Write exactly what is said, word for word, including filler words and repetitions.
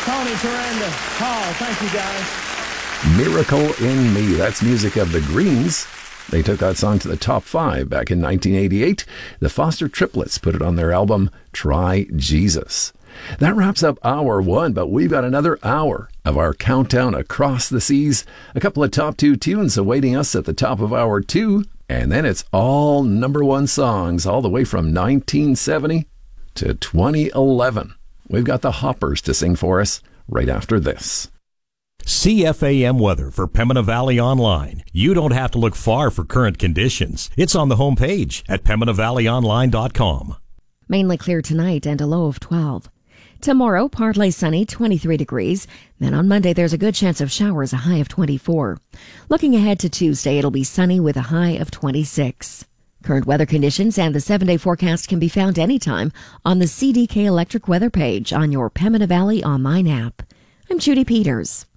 Tony, Taranda, Paul, thank you guys. Miracle in Me. That's music of the Greens. They took that song to the top five back in nineteen eighty-eight. The Foster Triplets put it on their album, Try Jesus. That wraps up hour one, but we've got another hour of our countdown across the seas. A couple of top two tunes awaiting us at the top of hour two. And then it's all number one songs all the way from nineteen seventy to twenty eleven. We've got the Hoppers to sing for us right after this. C F A M weather for Pembina Valley Online. You don't have to look far for current conditions. It's on the homepage at pembina valley online dot com. Mainly clear tonight and a low of twelve. Tomorrow, partly sunny, twenty-three degrees. Then on Monday, there's a good chance of showers, a high of twenty-four. Looking ahead to Tuesday, it'll be sunny with a high of twenty-six. Current weather conditions and the seven-day forecast can be found anytime on the C D K Electric weather page on your Pembina Valley online app. I'm Judy Peters.